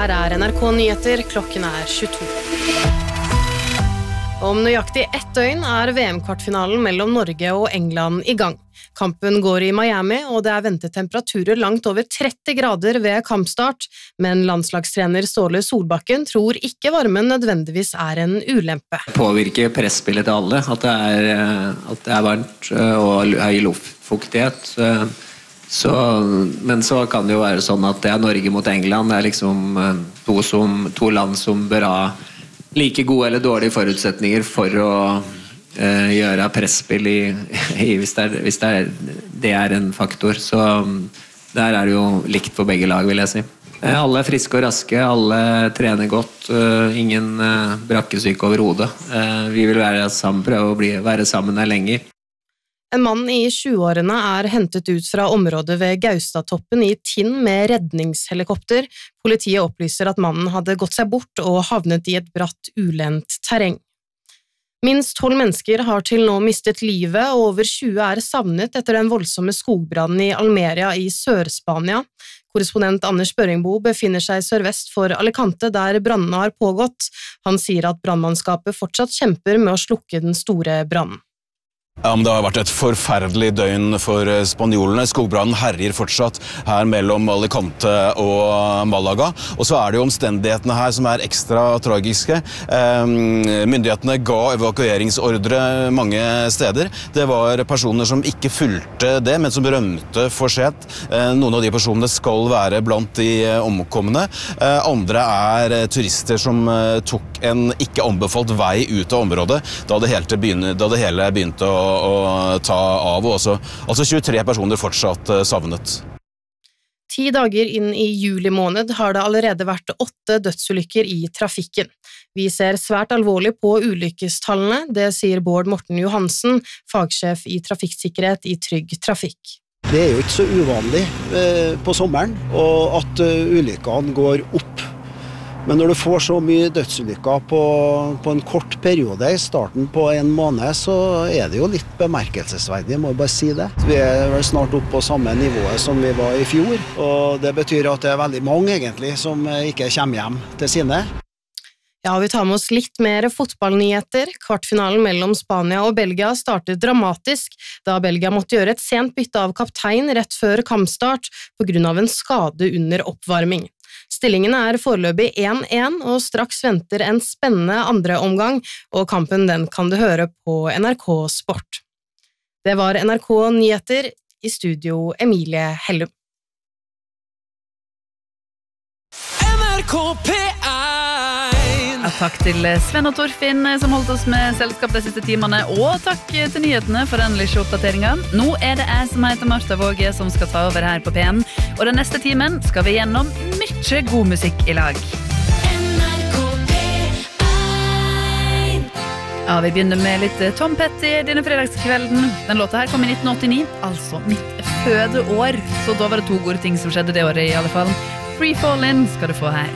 Her NRK Nyheter, klokken 22. Om nøyaktig 1 døgn VM-kvartfinalen mellom Norge og England i gang. Kampen går i Miami, og det ventet temperaturer langt over 30 grader ved kampstart, men landslagstrener Ståle Solbakken tror ikke varmen nødvendigvis en ulempe. Påvirker presspillet til alle, at det varmt og høy luftfuktighet. Men så kan det jo være sånn at det Norge mot England, det liksom to land som bør ha like gode eller dårlige forutsetninger for å gjøre presspill hvis det en faktor. Så der det jo likt for begge lag, vil jeg si. Alle friske og raske, alle trener godt, ingen brakkesyke over hodet. Vi vil prøve å være sammen her lenger. En mann i 20-årene hentet ut fra området ved Gaustatoppen i Tinn med redningshelikopter. Politiet opplyser at mannen hadde gått seg bort og havnet i et bratt, ulendt terreng. Minst 12 mennesker har til nå mistet livet, og over 20 savnet etter den voldsomme skogbrannen i Almeria i Sør-Spania. Korrespondent Anders Børingbo befinner seg sørvest for Alicante, der brannene har pågått. Han sier at brannmannskapet fortsatt kjemper med å slukke den store brannen. Ja, men det har vært et forferdelig døgn for spanjolene. Skogbrannen herjer fortsatt her mellom Alicante og Malaga. Og så det jo omstendighetene her som ekstra tragiske. Myndighetene ga evakueringsordre mange steder. Det var personer som ikke fulgte det, men som rømte for sent. Noen av de personene skal være blant de omkomne. Andre turister som tok en ikke anbefalt vei ut av området da det hele begynte å ta av, og altså 23 personer fortsatt savnet. 10 dager inn i juli måned har det allerede vært 8 dødsulykker i trafikken. Vi ser svært alvorlig på ulykkestallene, det sier Bård Morten Johansen, fagsjef i trafikksikkerhet i Trygg Trafikk. Det jo ikke så uvanlig på sommeren, og at ulykkene går opp. Men når du får så mye dødsulykker på en kort periode i starten på en måned, så det jo litt bemerkelsesverdig, jeg må bare si det. Vi vel snart opp på samme nivået som vi var i fjor, og det betyr at det veldig mange egentlig som ikke kommer hjem til sine. Ja, vi tar med oss litt mer fotballnyheter. Kvartfinalen mellom Spania og Belgia startet dramatisk, da Belgia måtte gjøre et sent bytte av kaptein rett før kampstart på grunn av en skade under oppvarming. Stillingen foreløpig 1-1, og straks venter en spennende andre omgang, og kampen den kan du høre på NRK Sport. Det var NRK Nyheter, i studio Emilie Hellum. NRK P1! Takk til Sven og Torfinn som holdt oss med selskap de siste timene, og takk til nyhetene for den lille oppdateringen. Nå det jeg som heter Martha Våge som skal ta over her på P1, og den neste timen skal vi gjennom mye god musikk i lag. NRK P1. Ja, vi begynner med litt Tom Petty denne fredagskvelden. Den låta her kom i 1989, altså mitt fødeår, så da var det 2 gode ting som skjedde det året i alle fall. Free Fallin' skal du få her.